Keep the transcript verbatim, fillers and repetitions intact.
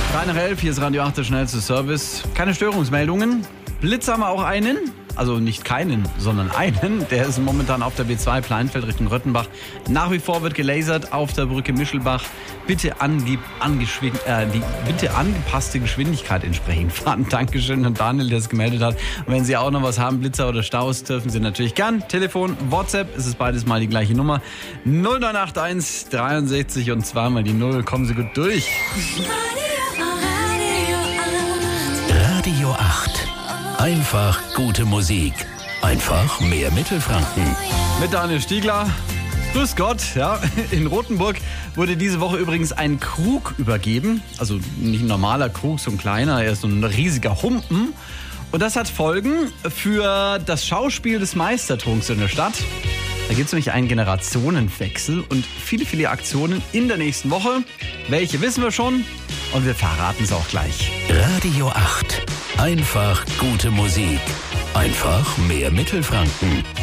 drei nach elf, hier ist Radio acht, der schnellste Service. Keine Störungsmeldungen. Blitz haben wir auch einen. Also nicht keinen, sondern einen. Der ist momentan auf der B zwei Pleinfeld Richtung Röttenbach. Nach wie vor wird gelasert auf der Brücke Mischelbach. Bitte, ange, angeschwin, äh, die bitte angepasste Geschwindigkeit entsprechend fahren. Dankeschön an Daniel, der es gemeldet hat. Und wenn Sie auch noch was haben, Blitzer oder Staus, dürfen Sie natürlich gern. Telefon, WhatsApp, es ist beides mal die gleiche Nummer. null neun acht eins dreiundsechzig und zweimal die Null. Kommen Sie gut durch. Radio acht. Einfach gute Musik. Einfach mehr Mittelfranken. Mit Daniel Stiegler. Grüß Gott, ja. In Rothenburg wurde diese Woche übrigens ein Krug übergeben. Also nicht ein normaler Krug, so ein kleiner, er ist so ein riesiger Humpen. Und das hat Folgen für das Schauspiel des Meistertrunks in der Stadt. Da gibt es nämlich einen Generationenwechsel und viele, viele Aktionen in der nächsten Woche. Welche wissen wir schon und wir verraten es auch gleich. Radio acht. Einfach gute Musik. Einfach mehr Mittelfranken.